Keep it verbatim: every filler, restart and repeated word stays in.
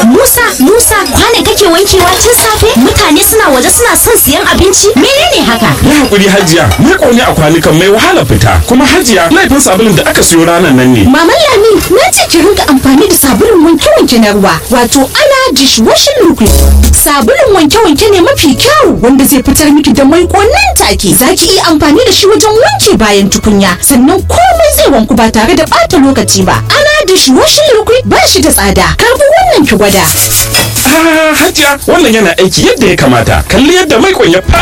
Musa, Musa, kwane kake wankewa tun safe? Mutane suna waje suna son siyan abinci. Menene haka? Ya hakuri Hajiya, ni ƙone a kwanukan mai wahala fita. Kuma Hajiya, laifin sabulun da aka siyo ranar nan ne. Maman Lami, na ce ki rinka amfani da sabulun wanke-wanke na ruwa, wato ana dishwashing liquid. Sabulun wanke-wanke ne mafi kyau wanda zai fitar miki da maiko nan take. Za ki iya amfani da shi wajen wanke bayan tukunya, sannan komai zai wanku ba tare da ɓata lokaci ba. Ana dishwashing liquid ba shi da tsada. Karbi wannan ki gwada. Ah, Hajiya, wannan yana aiki yadda ya kamata. Kalli yadda maikon ya fara